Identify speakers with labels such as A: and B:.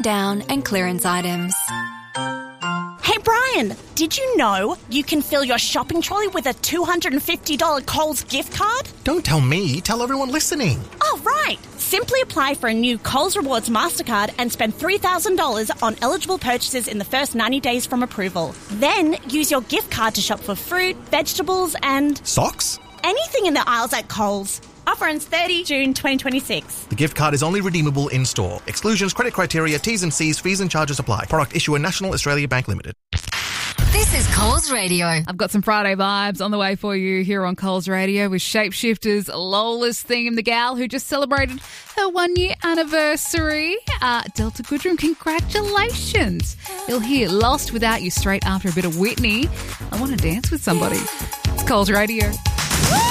A: down and clearance items.
B: Hey Brian, did you know you can fill your shopping trolley with a $250 Coles gift card?
C: Don't tell me, tell everyone listening.
B: Oh, right. Simply apply for a new Coles Rewards MasterCard and spend $3,000 on eligible purchases in the first 90 days from approval. Then use your gift card to shop for fruit, vegetables and...
C: Socks?
B: anything in the aisles at Coles. Offer ends 30 June 2026.
C: The gift card is only redeemable in-store. Exclusions, credit criteria, T's and C's, fees and charges apply. Product issuer National Australia Bank Limited.
A: This is Coles Radio.
D: I've got some Friday vibes on the way for you here on Coles Radio with Shapeshifters Lola's theme, the gal who just celebrated her 1 year anniversary. Delta Goodrum, congratulations. You'll hear Lost Without You straight after a bit of Whitney. I Want to Dance with Somebody. It's Coles Radio.
B: Woo!